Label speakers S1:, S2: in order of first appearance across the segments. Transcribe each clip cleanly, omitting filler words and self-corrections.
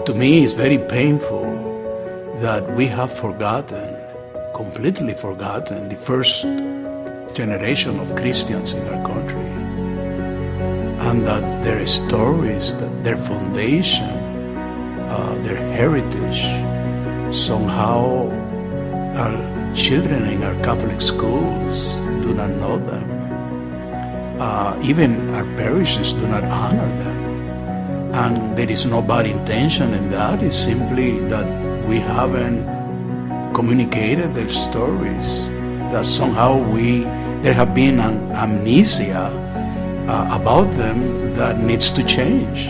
S1: To me, it's very painful that we have completely forgotten, the first generation of Christians in our country, and that their stories, that their foundation, their heritage, somehow our children in our Catholic schools do not know them. Even our parishes do not honor them. And there is no bad intention in that. It's simply that we haven't communicated their stories, that somehow there have been an amnesia about them that needs to change.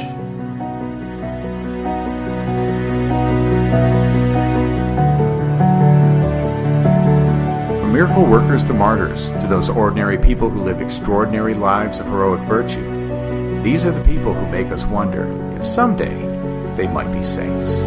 S2: From miracle workers to martyrs, to those ordinary people who live extraordinary lives of heroic virtue, these are the people who make us wonder if someday they might be saints.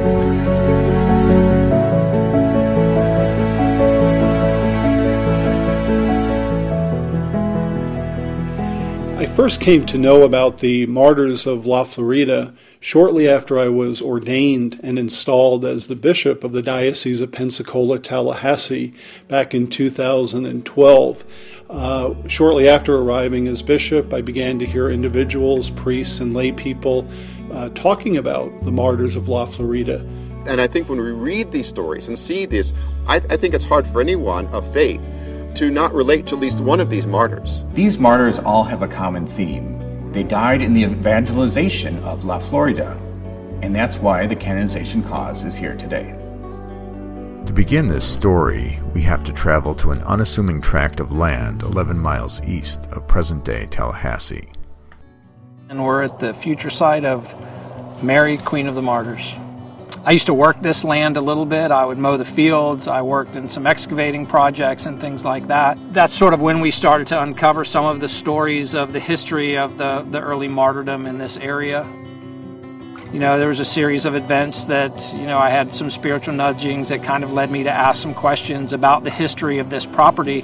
S3: I first came to know about the Martyrs of La Florida shortly after I was ordained and installed as the bishop of the Diocese of Pensacola-Tallahassee back in 2012. Shortly after arriving as bishop, I began to hear individuals, priests, and lay people talking about the Martyrs of La Florida.
S4: And I think when we read these stories and see this, I think it's hard for anyone of faith to not relate to at least one of these martyrs.
S2: These martyrs all have a common theme. They died in the evangelization of La Florida, and that's why the canonization cause is here today. To begin this story, we have to travel to an unassuming tract of land 11 miles east of present-day Tallahassee.
S5: And we're at the future site of Mary, Queen of the Martyrs. I used to work this land a little bit. I would mow the fields. I worked in some excavating projects and things like that. That's sort of when we started to uncover some of the stories of the history of the early martyrdom in this area. You know, there was a series of events that, I had some spiritual nudgings that kind of led me to ask some questions about the history of this property.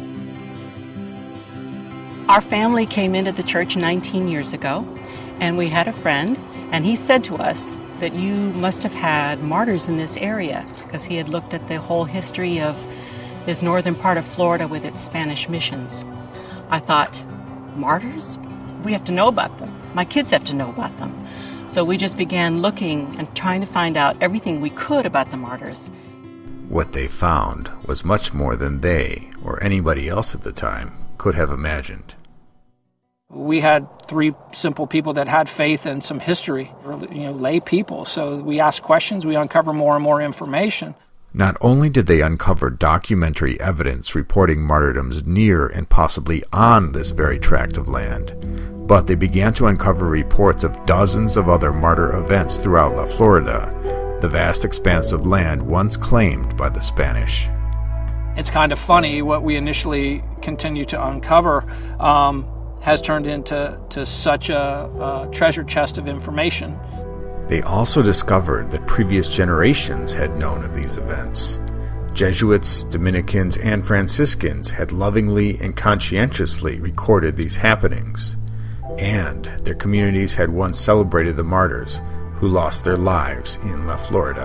S6: Our family came into the church 19 years ago, and we had a friend, and he said to us that you must have had martyrs in this area, because he had looked at the whole history of this northern part of Florida with its Spanish missions. I thought, martyrs? We have to know about them. My kids have to know about them. So we just began looking and trying to find out everything we could about the martyrs.
S2: What they found was much more than they, or anybody else at the time, could have imagined.
S5: We had three simple people that had faith and some history, lay people. So we asked questions, we uncover more and more information.
S2: Not only did they uncover documentary evidence reporting martyrdoms near and possibly on this very tract of land, but they began to uncover reports of dozens of other martyr events throughout La Florida, the vast expanse of land once claimed by the Spanish.
S5: It's kind of funny what we initially continued to uncover has turned into such a treasure chest of information.
S2: They also discovered that previous generations had known of these events. Jesuits, Dominicans, and Franciscans had lovingly and conscientiously recorded these happenings, and their communities had once celebrated the martyrs who lost their lives in La Florida.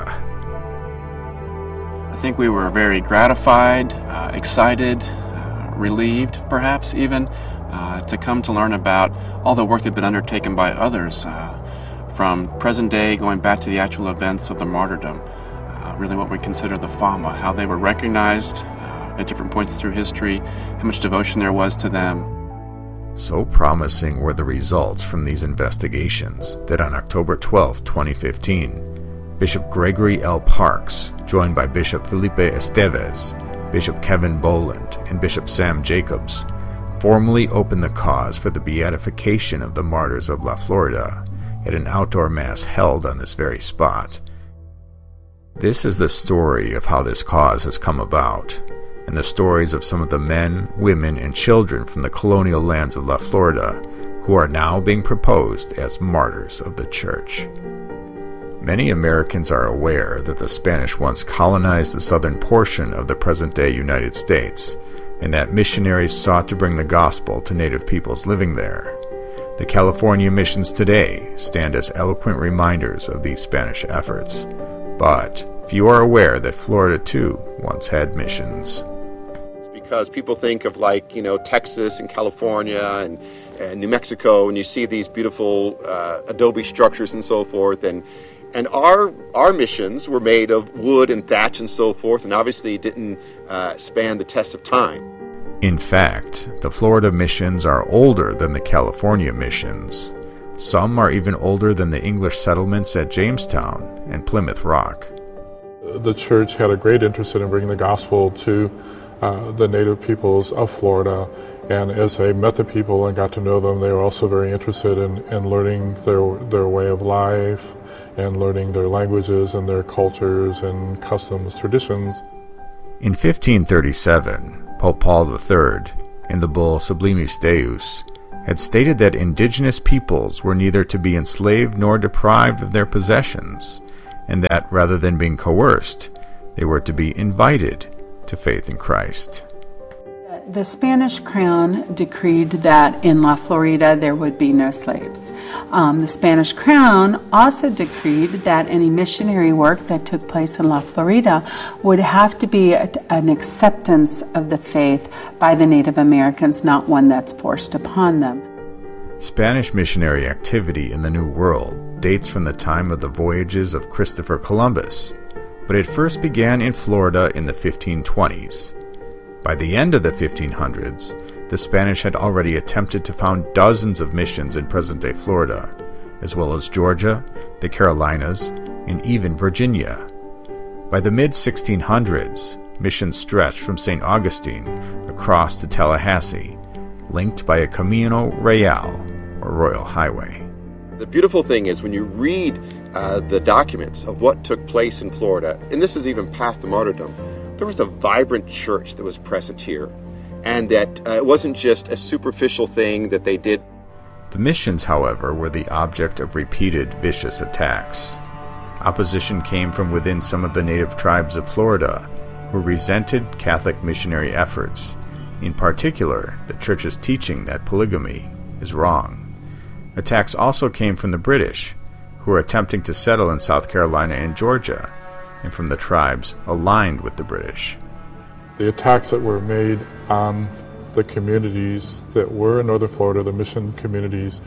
S7: I think we were very gratified, excited, relieved perhaps even, to come to learn about all the work that had been undertaken by others, from present day going back to the actual events of the martyrdom, really what we consider the Fama, how they were recognized at different points through history, how much devotion there was to them.
S2: So promising were the results from these investigations that on October 12, 2015, Bishop Gregory L. Parks, joined by Bishop Felipe Estevez, Bishop Kevin Boland, and Bishop Sam Jacobs, formally opened the cause for the beatification of the martyrs of La Florida at an outdoor mass held on this very spot. This is the story of how this cause has come about, and the stories of some of the men, women, and children from the colonial lands of La Florida who are now being proposed as martyrs of the Church. Many Americans are aware that the Spanish once colonized the southern portion of the present-day United States, and that missionaries sought to bring the gospel to native peoples living there. The California missions today stand as eloquent reminders of these Spanish efforts, but few are aware that Florida too once had missions.
S4: Because people think of Texas and California and New Mexico, and you see these beautiful adobe structures and so forth, and our missions were made of wood and thatch and so forth, and obviously didn't span the test of time.
S2: In fact, the Florida missions are older than the California missions. Some are even older than the English settlements at Jamestown and Plymouth Rock.
S8: The church had a great interest in bringing the gospel to the native peoples of Florida, and as they met the people and got to know them, they were also very interested in learning their way of life and learning their languages and their cultures and customs, traditions.
S2: In 1537, Pope Paul III, in the bull Sublimis Deus, had stated that indigenous peoples were neither to be enslaved nor deprived of their possessions, and that rather than being coerced, they were to be invited to faith in Christ.
S9: The Spanish crown decreed that in La Florida there would be no slaves. The Spanish crown also decreed that any missionary work that took place in La Florida would have to be an acceptance of the faith by the Native Americans, not one that's forced upon them.
S2: Spanish missionary activity in the New World dates from the time of the voyages of Christopher Columbus, but it first began in Florida in the 1520s. By the end of the 1500s, the Spanish had already attempted to found dozens of missions in present-day Florida, as well as Georgia, the Carolinas, and even Virginia. By the mid-1600s, missions stretched from St. Augustine across to Tallahassee, linked by a Camino Real, or Royal Highway.
S4: The beautiful thing is when you read the documents of what took place in Florida, and this is even past the martyrdom, there was a vibrant church that was present here, and that it wasn't just a superficial thing that they did.
S2: The missions, however, were the object of repeated vicious attacks. Opposition came from within some of the native tribes of Florida, who resented Catholic missionary efforts, in particular the Church's teaching that polygamy is wrong. Attacks also came from the British, who were attempting to settle in South Carolina and Georgia, and from the tribes aligned with the British.
S8: The attacks that were made on the communities that were in northern Florida, the mission communities,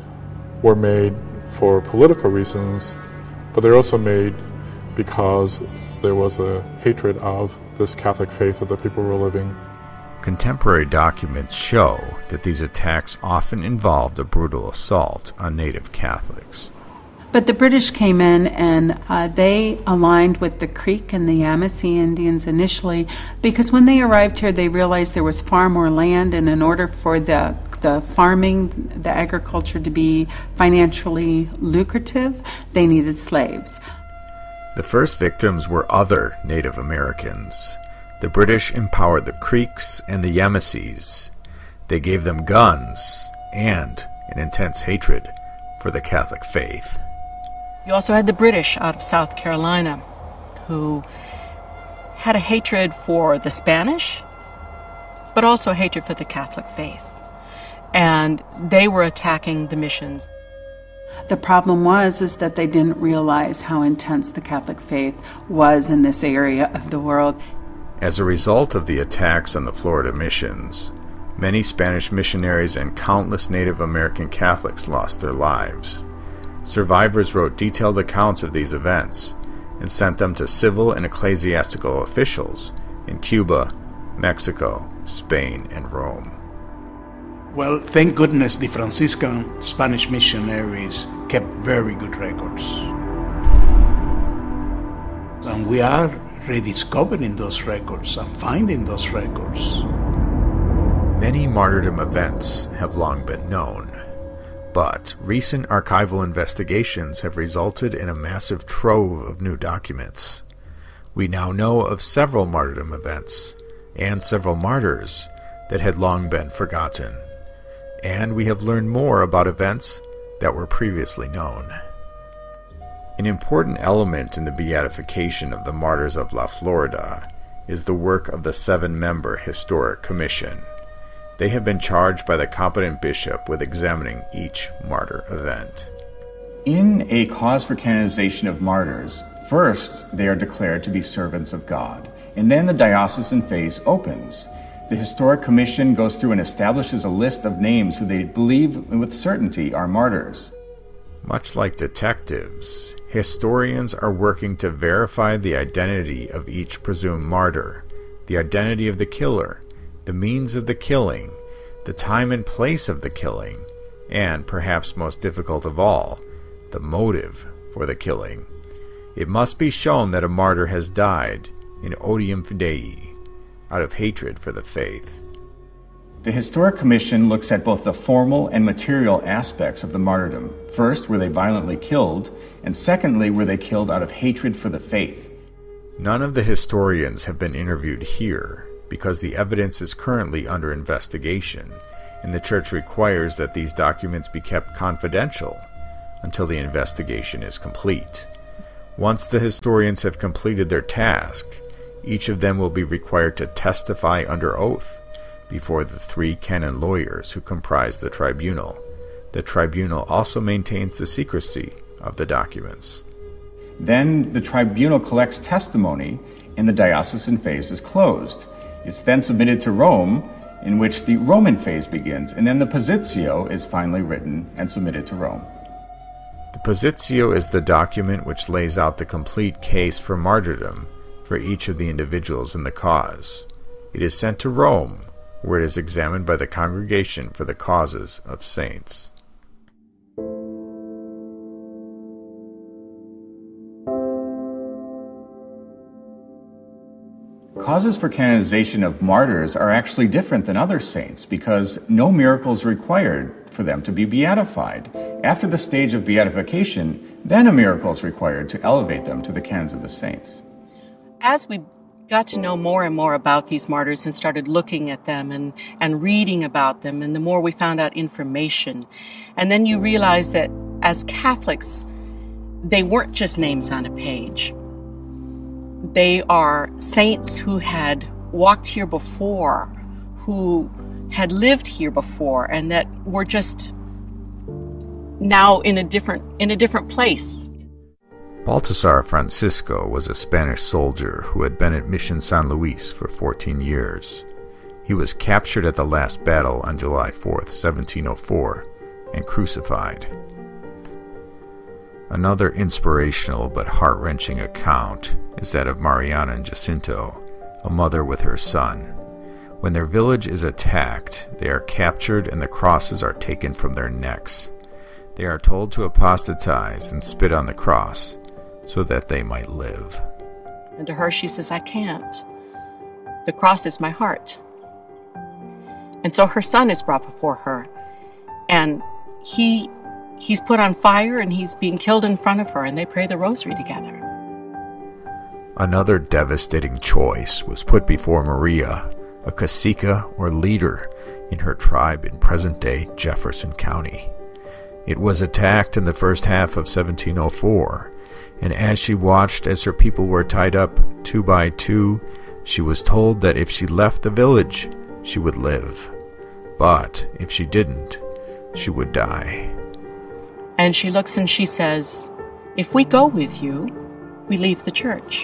S8: were made for political reasons, but they're also made because there was a hatred of this Catholic faith that the people were living.
S2: Contemporary documents show that these attacks often involved a brutal assault on native Catholics.
S9: But the British came in and they aligned with the Creek and the Yamasee Indians initially because when they arrived here they realized there was far more land, and in order for the farming, the agriculture to be financially lucrative, they needed slaves.
S2: The first victims were other Native Americans. The British empowered the Creeks and the Yamasees. They gave them guns and an intense hatred for the Catholic faith.
S6: You also had the British out of South Carolina, who had a hatred for the Spanish, but also a hatred for the Catholic faith. And they were attacking the missions.
S9: The problem is that they didn't realize how intense the Catholic faith was in this area of the world.
S2: As a result of the attacks on the Florida missions, many Spanish missionaries and countless Native American Catholics lost their lives. Survivors wrote detailed accounts of these events and sent them to civil and ecclesiastical officials in Cuba, Mexico, Spain, and Rome.
S1: Well, thank goodness the Franciscan Spanish missionaries kept very good records. And we are rediscovering those records and finding those records.
S2: Many martyrdom events have long been known, but recent archival investigations have resulted in a massive trove of new documents. We now know of several martyrdom events and several martyrs that had long been forgotten, and we have learned more about events that were previously known. An important element in the beatification of the martyrs of La Florida is the work of the 7-member Historic Commission. They have been charged by the competent bishop with examining each martyr event.
S10: In a cause for canonization of martyrs, first they are declared to be servants of God, and then the diocesan phase opens. The Historic Commission goes through and establishes a list of names who they believe with certainty are martyrs.
S2: Much like detectives, historians are working to verify the identity of each presumed martyr, the identity of the killer, the means of the killing, the time and place of the killing, and, perhaps most difficult of all, the motive for the killing. It must be shown that a martyr has died in odium fidei, out of hatred for the faith.
S10: The Historic Commission looks at both the formal and material aspects of the martyrdom. First, were they violently killed? And secondly, were they killed out of hatred for the faith?
S2: None of the historians have been interviewed here because the evidence is currently under investigation, and the Church requires that these documents be kept confidential until the investigation is complete. Once the historians have completed their task, each of them will be required to testify under oath before the 3 canon lawyers who comprise the tribunal. The tribunal also maintains the secrecy of the documents.
S10: Then the tribunal collects testimony and the diocesan phase is closed. It's then submitted to Rome, in which the Roman phase begins, and then the Positio is finally written and submitted to Rome.
S2: The Positio is the document which lays out the complete case for martyrdom for each of the individuals in the cause. It is sent to Rome, where it is examined by the Congregation for the Causes of Saints.
S10: Causes for canonization of martyrs are actually different than other saints because no miracle is required for them to be beatified. After the stage of beatification, then a miracle is required to elevate them to the canons of the saints.
S6: As we got to know more and more about these martyrs and started looking at them and reading about them, and the more we found out information, and then you realize that as Catholics, they weren't just names on a page. They are saints who had walked here before, who had lived here before, and that were just now in a different place.
S2: Baltasar Francisco was a Spanish soldier who had been at Mission San Luis for 14 years. He was captured at the last battle on July 4th, 1704, and crucified. Another inspirational but heart-wrenching account is that of Mariana and Jacinto, a mother with her son. When their village is attacked, they are captured and the crosses are taken from their necks. They are told to apostatize and spit on the cross so that they might live.
S6: And to her, she says, I can't. The cross is my heart. And so her son is brought before her, and he's put on fire and he's being killed in front of her, and they pray the rosary together.
S2: Another devastating choice was put before Maria, a cacica or leader in her tribe in present-day Jefferson County. It was attacked in the first half of 1704, and as she watched as her people were tied up 2 by 2, she was told that if she left the village, she would live. But if she didn't, she would die.
S6: And she looks and she says, if we go with you, we leave the church.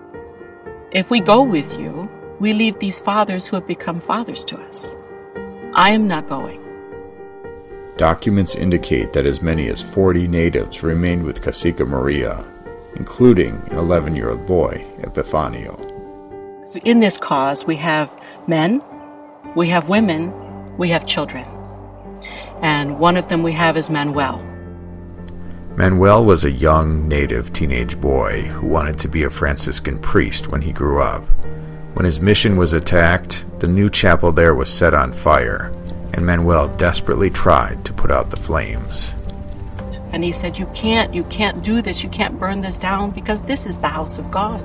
S6: If we go with you, we leave these fathers who have become fathers to us. I am not going.
S2: Documents indicate that as many as 40 natives remained with Cacica Maria, including an 11-year-old boy, Epifanio.
S6: So in this cause, we have men, we have women, we have children. And one of them we have is Manuel.
S2: Manuel was a young native teenage boy who wanted to be a Franciscan priest when he grew up. When his mission was attacked, the new chapel there was set on fire, and Manuel desperately tried to put out the flames.
S6: And he said, you can't do this, you can't burn this down because this is the house of God.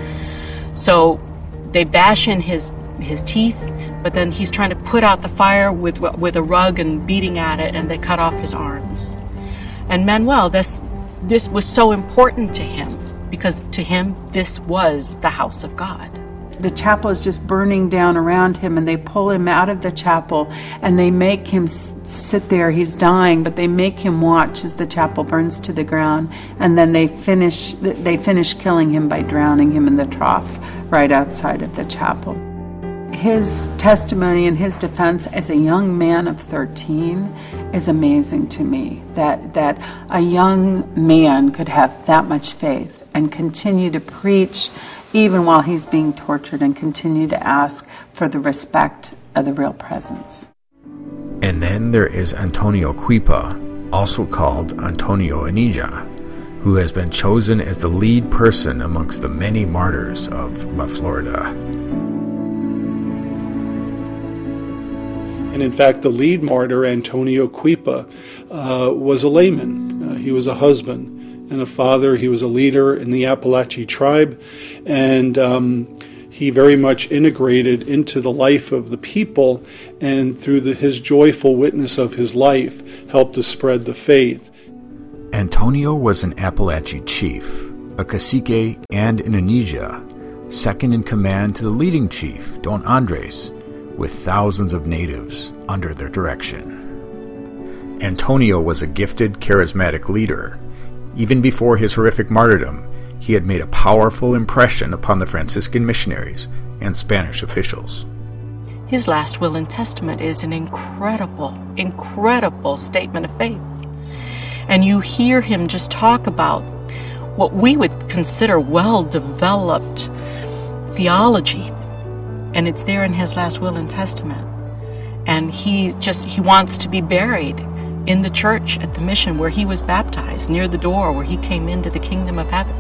S6: So they bash in his teeth, but then he's trying to put out the fire with a rug and beating at it, and they cut off his arms. And Manuel, this was so important to him because to him this was the house of God.
S9: the chapel is just burning down around him, and they pull him out of the chapel and they make him sit there. He's dying, but they make him watch as the chapel burns to the ground, and then they finish killing him by drowning him in the trough right outside of the chapel. His testimony and his defense as a young man of 13 is amazing to me, that a young man could have that much faith and continue to preach even while he's being tortured, and continue to ask for the respect of the real presence.
S2: And then there is Antonio Cuipa, also called Antonio Enilla, who has been chosen as the lead person amongst the many martyrs of La Florida.
S3: And in fact, the lead martyr, Antonio Cuipa, was a layman. He was a husband and a father. He was a leader in the Apalachee tribe, and he very much integrated into the life of the people, and through his joyful witness of his life, helped to spread the faith.
S2: Antonio was an Apalachee chief, a cacique, and an Enilla, second in command to the leading chief, Don Andres, with thousands of natives under their direction. Antonio was a gifted, charismatic leader. Even before his horrific martyrdom, he had made a powerful impression upon the Franciscan missionaries and Spanish officials.
S6: His last will and testament is an incredible, incredible statement of faith. And you hear him just talk about what we would consider well-developed theology. And it's there in his last will and testament. And he wants to be buried in the church at the mission where he was baptized, near the door where he came into the kingdom of heaven.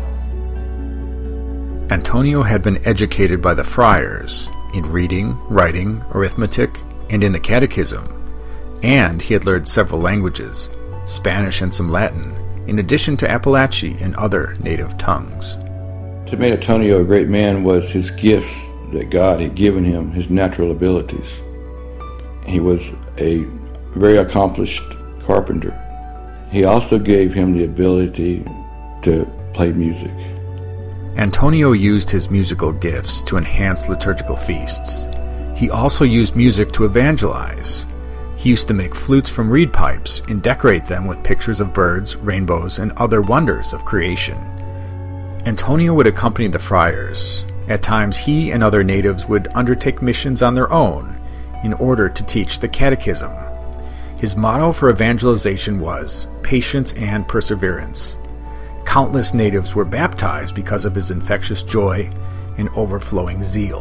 S2: Antonio had been educated by the friars in reading, writing, arithmetic, and in the catechism, and he had learned several languages, Spanish and some Latin, in addition to Apalachee and other native tongues.
S11: To make Antonio a great man was his gifts that God had given him, his natural abilities. He was a very accomplished carpenter. He also gave him the ability to play music.
S2: Antonio used his musical gifts to enhance liturgical feasts. He also used music to evangelize. He used to make flutes from reed pipes and decorate them with pictures of birds, rainbows, and other wonders of creation. Antonio would accompany the friars. At times he and other natives would undertake missions on their own in order to teach the catechism. His motto for evangelization was patience and perseverance. Countless natives were baptized because of his infectious joy and overflowing zeal.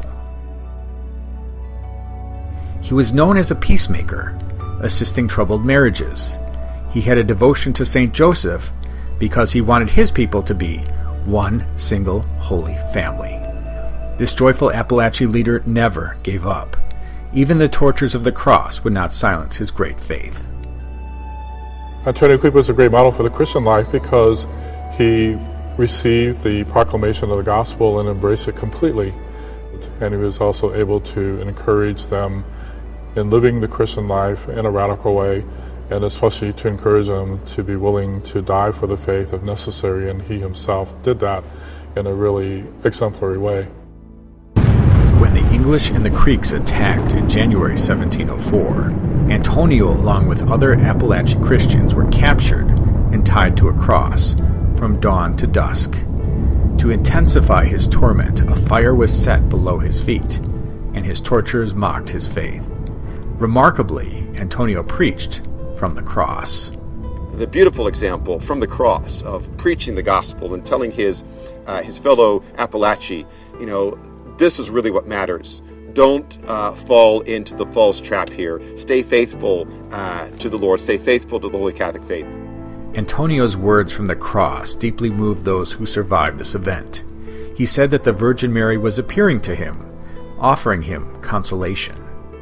S2: He was known as a peacemaker, assisting troubled marriages. He had a devotion to Saint Joseph because he wanted his people to be one single holy family. This joyful Apalachee leader never gave up. Even the tortures of the cross would not silence his great faith.
S8: Antonio Cuipa was a great model for the Christian life because he received the proclamation of the gospel and embraced it completely. And he was also able to encourage them in living the Christian life in a radical way, and especially to encourage them to be willing to die for the faith if necessary, and he himself did that in a really exemplary way.
S2: When the English and the Creeks attacked in January 1704, Antonio, along with other Apalachee Christians, were captured and tied to a cross from dawn to dusk. To intensify his torment, a fire was set below his feet, and his torturers mocked his faith. Remarkably, Antonio preached from the cross.
S4: The beautiful example from the cross of preaching the gospel and telling his fellow Apalachee, this is really what matters. Don't fall into the false trap here. Stay faithful to the Lord. Stay faithful to the Holy Catholic faith.
S2: Antonio's words from the cross deeply moved those who survived this event. He said that the Virgin Mary was appearing to him, offering him consolation.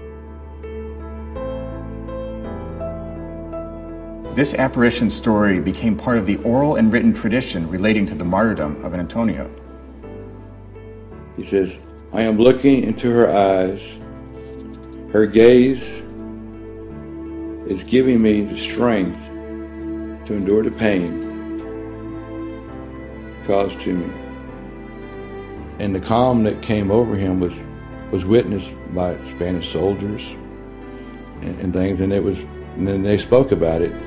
S10: This apparition story became part of the oral and written tradition relating to the martyrdom of Antonio.
S11: He says, I am looking into her eyes. Her gaze is giving me the strength to endure the pain caused to me. And the calm that came over him was witnessed by Spanish soldiers and things, and then they spoke about it.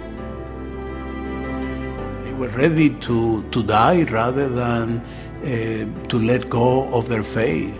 S1: They were ready to die rather than to let go of their faith.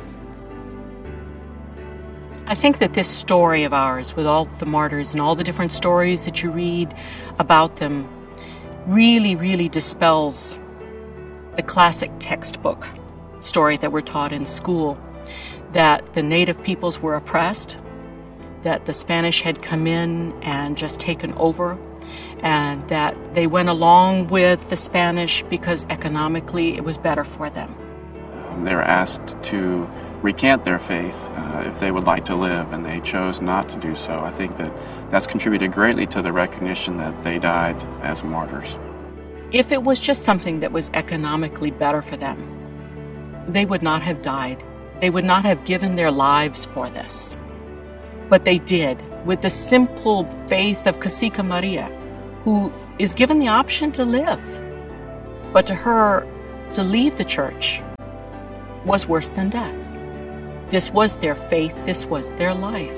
S6: I think that this story of ours, with all the martyrs and all the different stories that you read about them, really, really dispels the classic textbook story that we're taught in school, that the native peoples were oppressed, that the Spanish had come in and just taken over, and that they went along with the Spanish because economically it was better for them.
S7: They were asked to recant their faith if they would like to live, and they chose not to do so. I think that that's contributed greatly to the recognition that they died as martyrs.
S6: If it was just something that was economically better for them, they would not have died. They would not have given their lives for this. But they did, with the simple faith of Cacica Maria, who is given the option to live. But to her, to leave the church was worse than death. This was their faith, this was their life.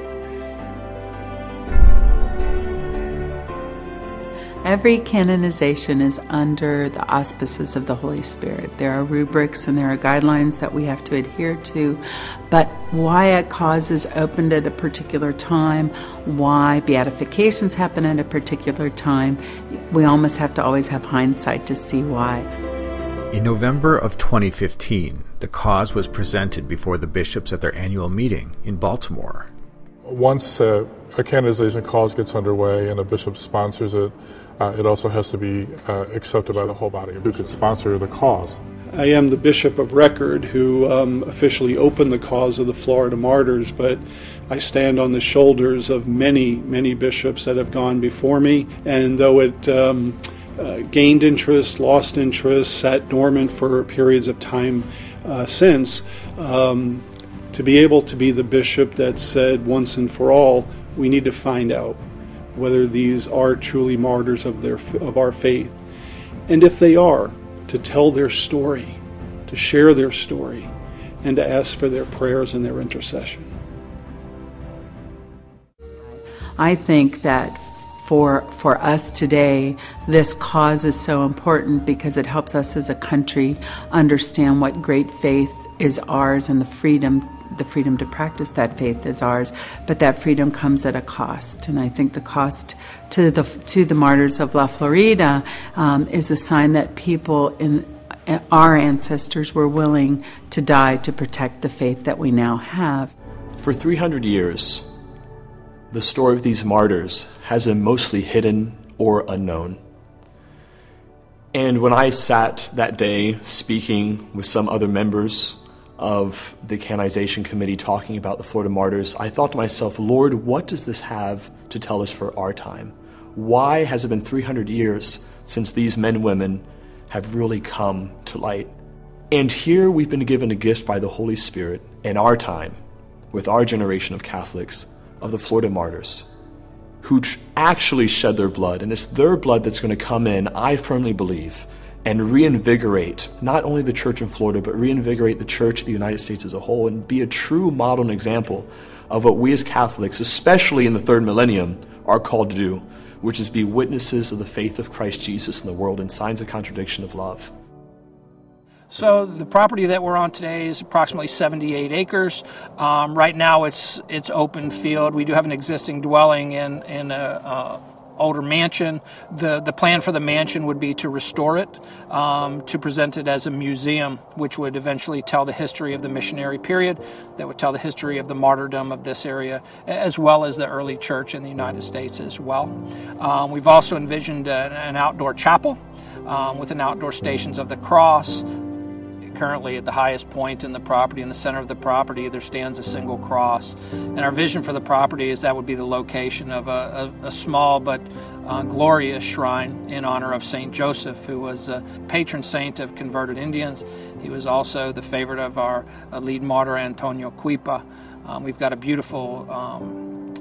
S9: Every canonization is under the auspices of the Holy Spirit. There are rubrics and there are guidelines that we have to adhere to, but why a cause is opened at a particular time, why beatifications happen at a particular time, we almost have to always have hindsight to see why.
S2: In November of 2015, the cause was presented before the bishops at their annual meeting in Baltimore.
S8: Once a canonization cause gets underway and a bishop sponsors it, it also has to be accepted by the whole body who could sponsor the cause.
S3: I am the bishop of record who officially opened the cause of the Florida martyrs, but I stand on the shoulders of many, many bishops that have gone before me, and though it gained interest, lost interest, sat dormant for periods of time since, to be able to be the bishop that said once and for all, we need to find out whether these are truly martyrs of our faith. And if they are, to tell their story, to share their story, and to ask for their prayers and their intercession.
S9: I think that for us today, this cause is so important because it helps us as a country understand what great faith is ours, and the freedom to practice that faith is ours, but that freedom comes at a cost. And I think the cost to the martyrs of La Florida is a sign that people in our ancestors were willing to die to protect the faith that we now have.
S12: For 300 years, the story of these martyrs has been mostly hidden or unknown. And when I sat that day speaking with some other members of the canonization committee talking about the Florida martyrs, I thought to myself, Lord, what does this have to tell us for our time? Why has it been 300 years since these men and women have really come to light? And here we've been given a gift by the Holy Spirit in our time, with our generation of Catholics, of the Florida martyrs, who actually shed their blood. And it's their blood that's going to come in, I firmly believe, and reinvigorate not only the church in Florida, but reinvigorate the church of the United States as a whole, and be a true model and example of what we as Catholics, especially in the third millennium, are called to do, which is be witnesses of the faith of Christ Jesus in the world and signs of contradiction of love.
S5: So the property that we're on today is approximately 78 acres. Right now it's open field. We do have an existing dwelling in a older mansion. The plan for the mansion would be to restore it, to present it as a museum, which would eventually tell the history of the missionary period, that would tell the history of the martyrdom of this area, as well as the early church in the United States as well. We've also envisioned an outdoor chapel with an outdoor Stations of the Cross. Currently at the highest point in the property, in the center of the property, there stands a single cross. And our vision for the property is that would be the location of a small but glorious shrine in honor of St. Joseph, who was a patron saint of converted Indians. He was also the favorite of our lead martyr, Antonio Cuipa. We've got a beautiful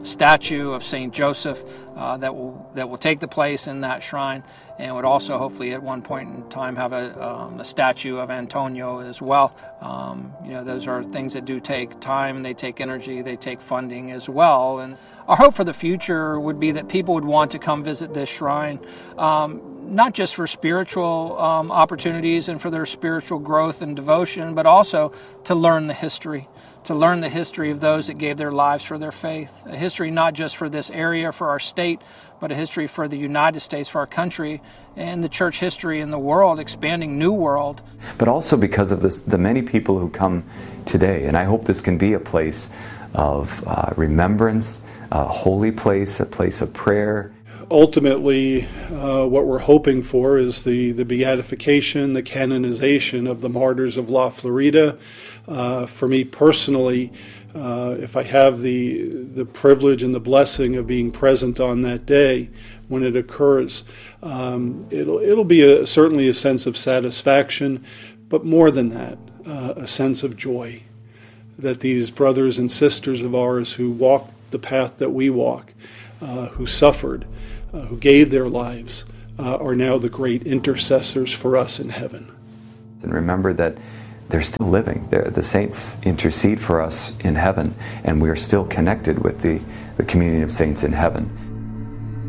S5: statue of Saint Joseph that will take the place in that shrine, and would also hopefully at one point in time have a statue of Antonio as well. Those are things that do take time, they take energy, they take funding as well. And our hope for the future would be that people would want to come visit this shrine, not just for spiritual opportunities and for their spiritual growth and devotion, but also to learn the history of those that gave their lives for their faith. A history not just for this area, for our state, but a history for the United States, for our country, and the church history in the world, expanding new world.
S13: But also because of the many people who come today. And I hope this can be a place of remembrance, a holy place, a place of prayer.
S3: Ultimately, what we're hoping for is the beatification, the canonization of the martyrs of La Florida. For me personally, if I have the privilege and the blessing of being present on that day when it occurs, it'll be certainly a sense of satisfaction, but more than that, a sense of joy that these brothers and sisters of ours who walked the path that we walk, who suffered, who gave their lives, are now the great intercessors for us in heaven.
S13: And remember that they're still living. The saints intercede for us in heaven, and we are still connected with the communion of saints in heaven.